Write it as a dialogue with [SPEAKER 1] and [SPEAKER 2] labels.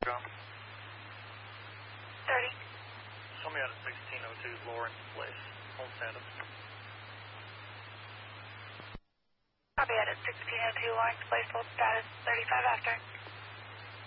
[SPEAKER 1] on?
[SPEAKER 2] 30.
[SPEAKER 1] Show me out at 1602 Lawrence Place, Homestead.
[SPEAKER 2] Copy out at 1602 Lawrence Place, hold status 35 after.